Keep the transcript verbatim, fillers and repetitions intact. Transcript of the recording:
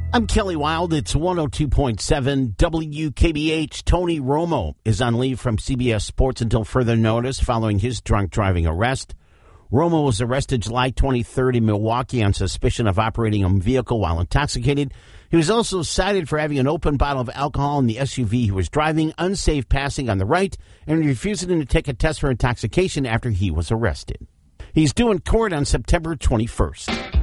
I'm Kelly Wild. It's one oh two point seven W K B H. Tony Romo is on leave from C B S Sports until further notice following his drunk driving arrest. Romo was arrested July twenty-third in Milwaukee on suspicion of operating a vehicle while intoxicated. He was also cited for having an open bottle of alcohol in the S U V he was driving, unsafe passing on the right, and refusing to take a test for intoxication after he was arrested. He's due in court on September twenty-first.